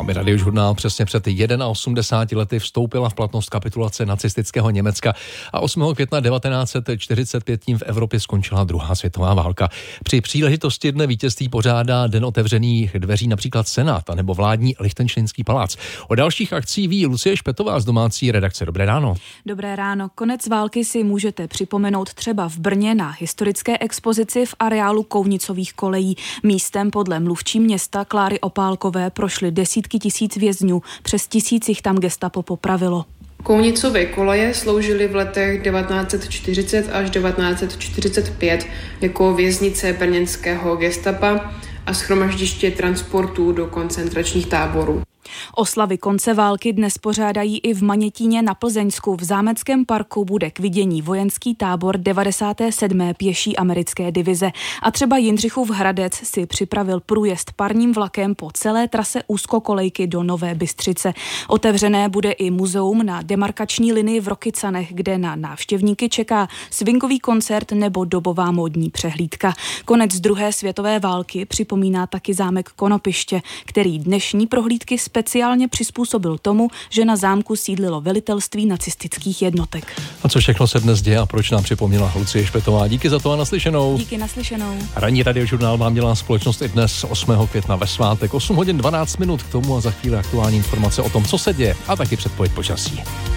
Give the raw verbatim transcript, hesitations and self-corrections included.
Máme Radiožurnál. Přesně před osmdesáti lety vstoupila v platnost kapitulace nacistického Německa a osmého května devatenáct set čtyřicet pět tím v Evropě skončila druhá světová válka. Při příležitosti dne vítězství pořádá den otevřených dveří například Senát nebo vládní Lichtenštejnský palác. O dalších akcích ví Lucie Špetová z domácí redakce. Dobré ráno. Dobré ráno. Konec války si můžete připomenout třeba v Brně na historické expozici v areálu Kounicových kolejí. Místem podle mluvčí města Kláry Opálkové prošly desítky tisíc vězňů, přes tisíc jich tam gestapo popravilo. Kounicové koleje sloužily v letech devatenáct set čtyřicet až devatenáct set čtyřicet pět jako věznice brněnského gestapa a shromaždiště transportů do koncentračních táborů. Oslavy konce války dnes pořádají i v Manětíně na Plzeňsku. V zámeckém parku bude k vidění vojenský tábor devadesáté sedmé pěší americké divize. A třeba Jindřichův Hradec si připravil průjezd parním vlakem po celé trase úzkokolejky do Nové Bystřice. Otevřené bude i muzeum na demarkační linii v Rokycanech, kde na návštěvníky čeká swingový koncert nebo dobová módní přehlídka. Konec druhé světové války připomíná taky zámek Konopiště, který dnešní prohlídky speciálně přizpůsobil tomu, že na zámku sídlilo velitelství nacistických jednotek. A co všechno se dnes děje a proč nám připomněla Lucie Špetová. Díky za to a naslyšenou. Díky, naslyšenou. Ranní Radiožurnál vám dělá společnost i dnes osmého května ve svátek. osm hodin dvanáct minut k tomu a za chvíli aktuální informace o tom, co se děje a taky předpověď počasí.